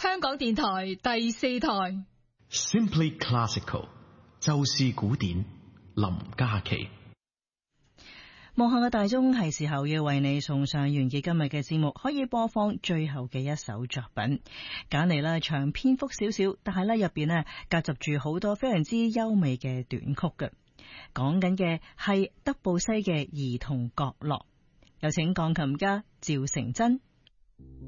香港電台第4台 Simply Classical 就是古典，林嘉琪。 幕後嘅大鐘係時候要為你送上完結今日嘅節目，可以播放最後嘅一首作品，揀嚟啦長篇幅少少，但係咧入邊呢夾雜住好多非常之優美嘅短曲嘅。講緊嘅係德布西嘅兒童角落，有請鋼琴家趙成真。